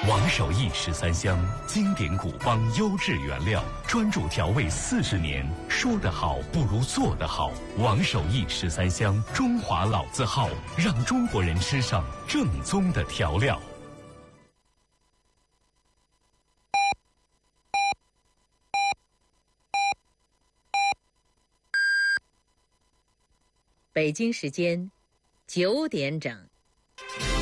王守义13香，经典古方优质原料，专注调味40年，说得好不如做得好。王守义13香，中华老字号，让中国人吃上正宗的调料。 北京时间9点整。